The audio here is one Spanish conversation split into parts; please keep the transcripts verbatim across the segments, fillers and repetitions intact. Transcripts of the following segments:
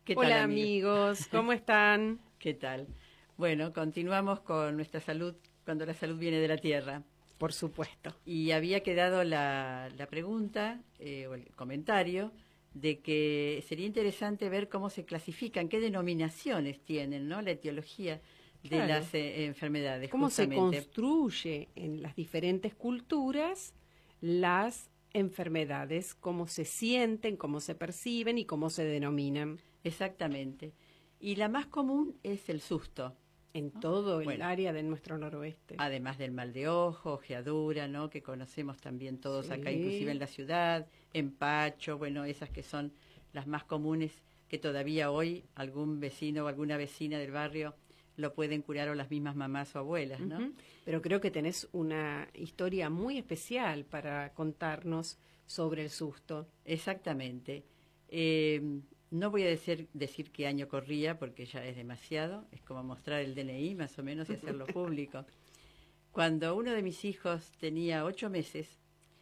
¿Qué tal, Hola amiga? amigos, ¿cómo están? ¿Qué tal? Bueno, continuamos con nuestra salud cuando la salud viene de la tierra. Por supuesto. Y había quedado la, la pregunta eh, o el comentario de que sería interesante ver cómo se clasifican, qué denominaciones tienen, ¿no? La etiología de Claro. las eh, enfermedades, ¿Cómo se justamente. construye en las diferentes culturas las enfermedades? ¿Cómo se sienten, cómo se perciben y cómo se denominan? Exactamente. Y la más común es el susto, En ¿no? todo el Bueno, área de nuestro noroeste. además del mal de ojo, ojeadura, ¿no? Que conocemos también todos acá, inclusive en Sí. la ciudad, empacho, bueno, esas que son las más comunes, que todavía hoy algún vecino o alguna vecina del barrio lo pueden curar, o las mismas mamás o abuelas, ¿no? Ujú. Pero creo que tenés una historia muy especial para contarnos sobre el susto. Exactamente. Eh, no voy a decir, decir qué año corría, porque ya es demasiado, es como mostrar el D N I más o menos y hacerlo público. Cuando uno de mis hijos tenía ocho meses,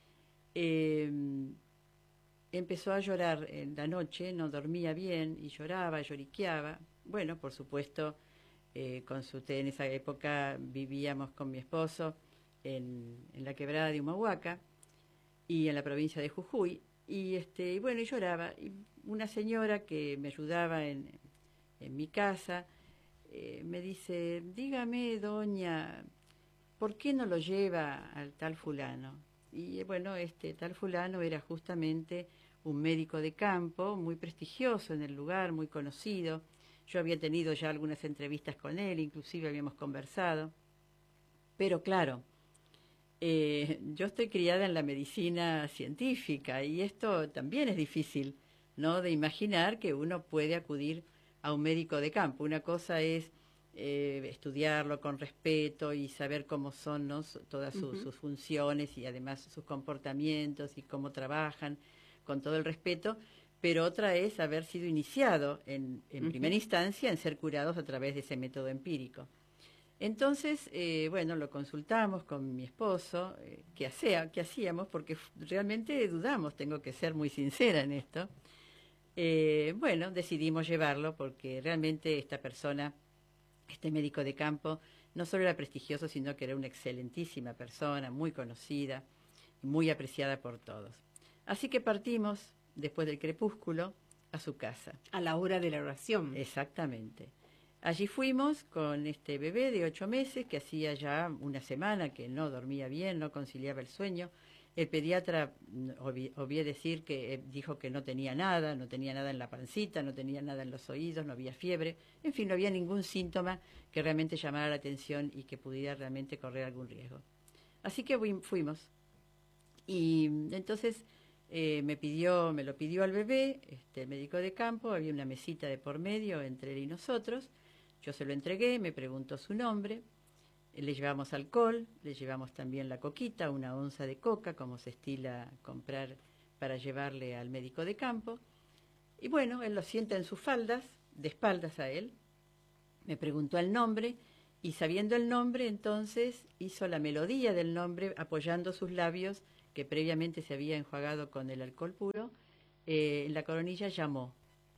eh, empezó a llorar en la noche, no dormía bien y lloraba, lloriqueaba. Bueno, por supuesto, eh, con su té en esa época vivíamos con mi esposo en, en la quebrada de Humahuaca y en la provincia de Jujuy. Y este, y bueno, y lloraba. Y una señora que me ayudaba en, en mi casa eh, me dice, dígame, doña, ¿por qué no lo lleva al tal fulano? Y bueno, este tal fulano era justamente un médico de campo, muy prestigioso en el lugar, muy conocido. Yo había tenido ya algunas entrevistas con él, inclusive habíamos conversado. Pero claro, eh, yo estoy criada en la medicina científica y esto también es difícil, ¿no? De imaginar que uno puede acudir a un médico de campo. Una cosa es eh, estudiarlo con respeto y saber cómo son, ¿no? Su- todas sus, Ujú. sus funciones y además sus comportamientos y cómo trabajan, con todo el respeto, pero otra es haber sido iniciado en, en primera Ujú. instancia en ser curados a través de ese método empírico. Entonces, eh, bueno, lo consultamos con mi esposo, eh, qué hacía, qué hacíamos, porque f- realmente dudamos, tengo que ser muy sincera en esto. Eh, bueno, decidimos llevarlo porque realmente esta persona, este médico de campo, no solo era prestigioso, sino que era una excelentísima persona, muy conocida y muy apreciada por todos. Así que partimos, después del crepúsculo, a su casa. A la hora de la oración. Exactamente. Allí fuimos con este bebé de ocho meses que hacía ya una semana que no dormía bien, no conciliaba el sueño. El pediatra, mm, obvi- obvié decir que eh, dijo que no tenía nada, no tenía nada en la pancita, no tenía nada en los oídos, no había fiebre, en fin, no había ningún síntoma que realmente llamara la atención y que pudiera realmente correr algún riesgo. Así que fui- fuimos. Y mm, entonces eh, me pidió, me lo pidió al bebé, este, el médico de campo, había una mesita de por medio entre él y nosotros. Yo se lo entregué, me preguntó su nombre, eh, le llevamos alcohol, le llevamos también la coquita, una onza de coca, como se estila comprar para llevarle al médico de campo. Y bueno, él lo sienta en sus faldas, de espaldas a él, me preguntó el nombre y sabiendo el nombre entonces hizo la melodía del nombre apoyando sus labios que previamente se había enjuagado con el alcohol puro. Eh, en la coronilla llamó.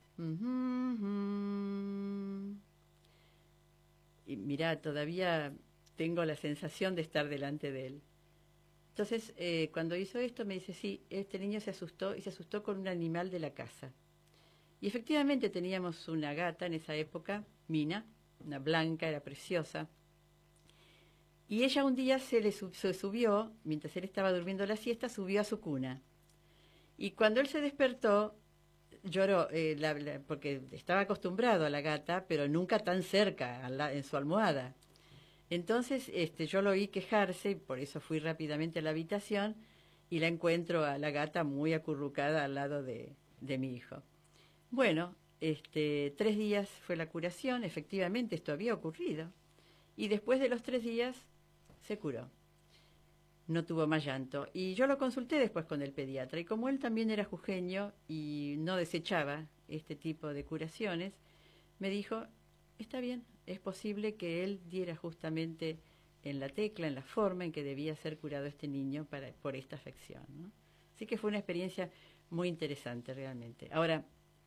Y mirá, todavía tengo la sensación de estar delante de él. Entonces, eh, cuando hizo esto, me dice, sí, este niño se asustó y se asustó con un animal de la casa. Y efectivamente teníamos una gata en esa época, Mina, una blanca, era preciosa. Y ella un día se le sub- se subió, mientras él estaba durmiendo la siesta, subió a su cuna. Y cuando él se despertó, lloró, eh, la- la- porque estaba acostumbrado a la gata, pero nunca tan cerca, al la- en su almohada. Entonces este, yo lo oí quejarse, y por eso fui rápidamente a la habitación y la encuentro a la gata muy acurrucada al lado de, de mi hijo. Bueno, este, tres días fue la curación, efectivamente esto había ocurrido. Y después de los tres días se curó, no tuvo más llanto. Y yo lo consulté después con el pediatra y como él también era jujeño y no desechaba este tipo de curaciones, me dijo, está bien, es posible que él diera justamente en la tecla, en la forma en que debía ser curado este niño para, por esta afección, ¿no? Así que fue una experiencia muy interesante realmente. Ahora,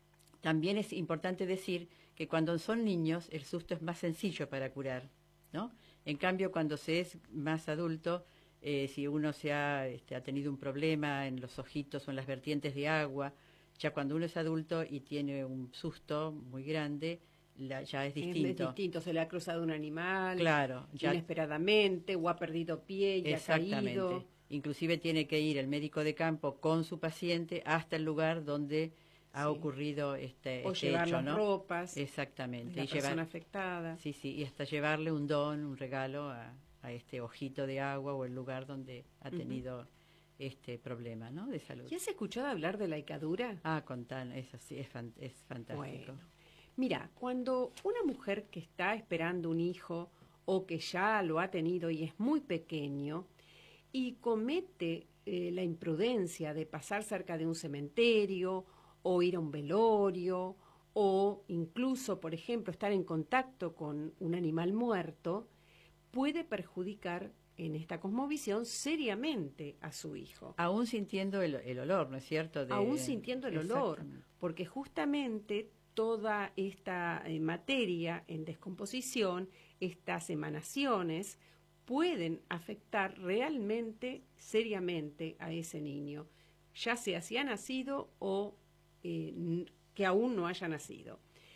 También es importante decir que cuando son niños el susto es más sencillo para curar, ¿no? En cambio, cuando se es más adulto, eh, si uno se ha, este, ha tenido un problema en los ojitos o en las vertientes de agua, ya cuando uno es adulto y tiene un susto muy grande, la, ya es distinto. Es distinto, se le ha cruzado un animal, claro, ya, inesperadamente, o ha perdido pie y ha caído. Inclusive tiene que ir el médico de campo con su paciente hasta el lugar donde ha sí. ocurrido este, o este llevar hecho, las ¿no? ropas Exactamente. de la y persona llevar, afectada. Sí, sí, y hasta llevarle un don, un regalo a, a este ojito de agua o el lugar donde ha tenido uh-huh. este problema, ¿no? De salud. ¿Ya has escuchado hablar de la hicadura? Ah, contán, eso sí, es, fan, es fantástico. Bueno, mira, cuando una mujer que está esperando un hijo o que ya lo ha tenido y es muy pequeño y comete eh, la imprudencia de pasar cerca de un cementerio o ir a un velorio o incluso, por ejemplo, estar en contacto con un animal muerto, puede perjudicar en esta cosmovisión seriamente a su hijo. Aún sintiendo el, el olor, ¿no es cierto? De... Aún sintiendo el olor, porque justamente toda esta eh, materia en descomposición, estas emanaciones, pueden afectar realmente, seriamente a ese niño, ya sea si ha nacido o eh, que aún no haya nacido.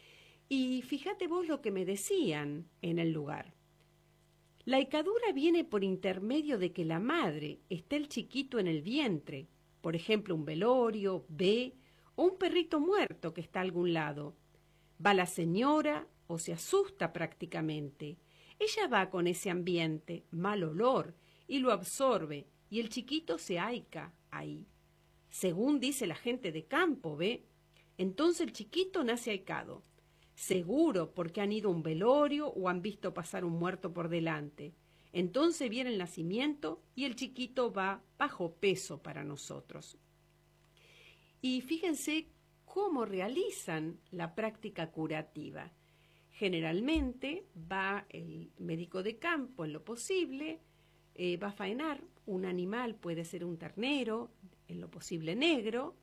Y fíjate vos lo que me decían en el lugar. La hicadura viene por intermedio de que la madre está el chiquito en el vientre, por ejemplo, un velorio, ve, o un perrito muerto que está a algún lado. Va la señora o se asusta prácticamente. Ella va con ese ambiente, mal olor, y lo absorbe, y el chiquito se ahica ahí. Según dice la gente de campo, ¿ve? Entonces el chiquito nace ahicado. Seguro, porque han ido a un velorio o han visto pasar un muerto por delante. Entonces viene el nacimiento y el chiquito va bajo peso para nosotros. Y fíjense cómo realizan la práctica curativa. Generalmente va el médico de campo en lo posible, eh, va a faenar un animal, puede ser un ternero, en lo posible negro,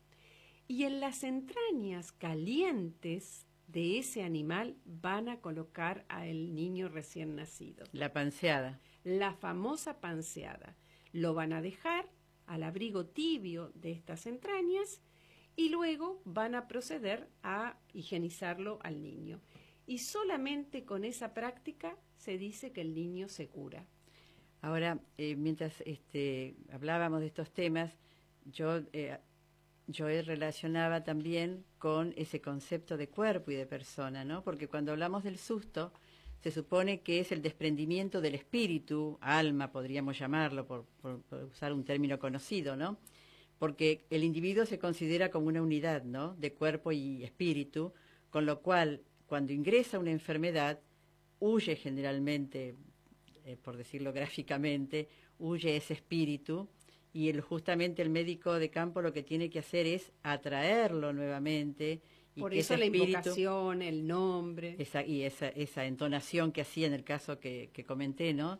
y en las entrañas calientes de ese animal van a colocar al niño recién nacido. La panseada. La famosa panseada. Lo van a dejar al abrigo tibio de estas entrañas y luego van a proceder a higienizarlo al niño. Y solamente con esa práctica se dice que el niño se cura. Ahora, eh, mientras este, hablábamos de estos temas, yo... Eh, Yo relacionaba también con ese concepto de cuerpo y de persona, ¿no? Porque cuando hablamos del susto, se supone que es el desprendimiento del espíritu, alma podríamos llamarlo, por, por, por usar un término conocido, ¿no? Porque el individuo se considera como una unidad, ¿no? De cuerpo y espíritu, con lo cual, cuando ingresa una enfermedad, huye generalmente, eh, por decirlo gráficamente, huye ese espíritu. Y el, justamente el médico de campo lo que tiene que hacer es atraerlo nuevamente. Y Por que eso ese la espíritu, invocación, el nombre. Esa, y esa, esa entonación que hacía en el caso que, que comenté, ¿no?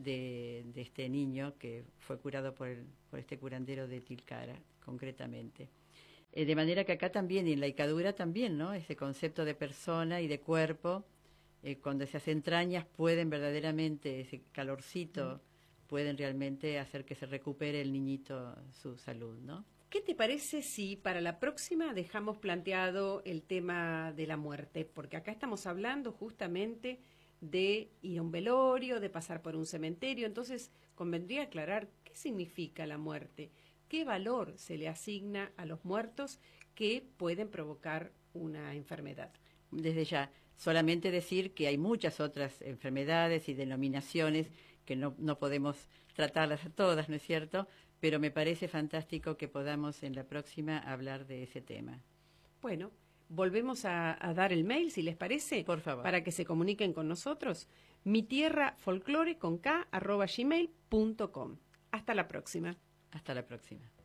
De, de este niño que fue curado por, el, por este curandero de Tilcara, concretamente. Eh, de manera que acá también, y en la hicadura también, ¿no? Ese concepto de persona y de cuerpo, eh, cuando esas entrañas pueden verdaderamente, ese calorcito... Mm. pueden realmente hacer que se recupere el niñito su salud, ¿no? ¿Qué te parece si para la próxima dejamos planteado el tema de la muerte? Porque acá estamos hablando justamente de ir a un velorio, de pasar por un cementerio, entonces convendría aclarar qué significa la muerte, qué valor se le asigna a los muertos que pueden provocar una enfermedad. Desde ya, solamente decir que hay muchas otras enfermedades y denominaciones que no, no podemos tratarlas a todas, ¿no es cierto? Pero me parece fantástico que podamos en la próxima hablar de ese tema. Bueno, volvemos a, a dar el mail, si les parece. Por favor. Para que se comuniquen con nosotros. mi tierra folclore con k arroba gmail punto com. Hasta la próxima. Hasta la próxima.